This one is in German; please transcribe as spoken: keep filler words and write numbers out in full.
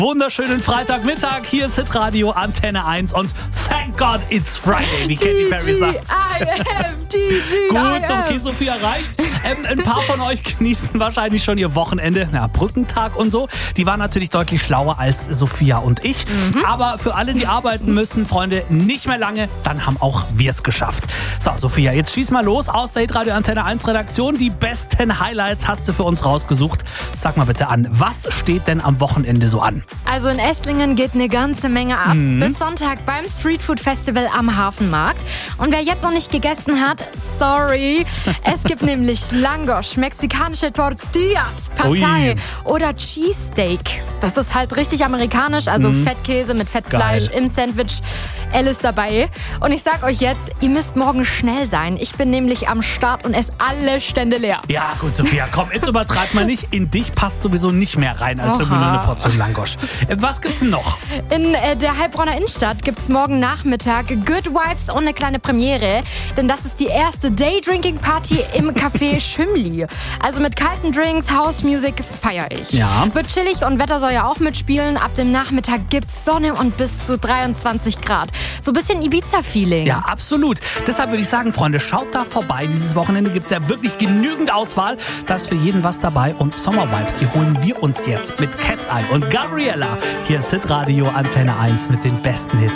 Wunderschönen Freitagmittag, hier ist Hitradio Antenne eins und thank God it's Friday, wie Katy Perry sagt. I am D G Gut, so okay, Sophie erreicht. Ähm, ein paar von euch genießen wahrscheinlich schon ihr Wochenende, na, Brückentag und so. Die waren natürlich deutlich schlauer als Sophia und ich. Mhm. Aber für alle, die arbeiten müssen, Freunde, nicht mehr lange, dann haben auch wir es geschafft. So, Sophia, jetzt schieß mal los aus der Hitradio Antenne eins Redaktion. Die besten Highlights hast du für uns rausgesucht. Sag mal bitte an, was steht denn am Wochenende so an? Also in Esslingen geht eine ganze Menge ab. Mhm. Bis Sonntag beim Street Food Festival am Hafenmarkt. Und wer jetzt noch nicht gegessen hat, sorry. Es gibt nämlich Langosch, mexikanische Tortillas, Pad Thai oder Cheesesteak. Das ist halt richtig amerikanisch, also mhm. Fettkäse mit Fettfleisch Geil. im Sandwich. Alles dabei. Und ich sag euch jetzt, ihr müsst morgen schnell sein. Ich bin nämlich am Start und esse alle Stände leer. Ja gut, Sophia, komm, jetzt übertreib mal nicht. In dich passt sowieso nicht mehr rein, als Oha. nur eine Portion Langosch. Was gibt's denn noch? In äh, der Heilbronner Innenstadt gibt's morgen Nachmittag Good Vibes und eine kleine Premiere. Denn das ist die erste Day-Drinking-Party im Café Schümli. Also mit kalten Drinks, House Music feiere ich. Ja. Wird chillig und Wetter soll ja auch mitspielen. Ab dem Nachmittag gibt's Sonne und bis zu dreiundzwanzig Grad. So ein bisschen Ibiza-Feeling. Ja, absolut. Deshalb würde ich sagen, Freunde, schaut da vorbei. Dieses Wochenende gibt's ja wirklich genügend Auswahl. Da ist für jeden was dabei. Und Sommervibes, die holen wir uns jetzt mit Cat's Eye und Gabriella. Hier ist Hitradio Antenne eins mit den besten Hits.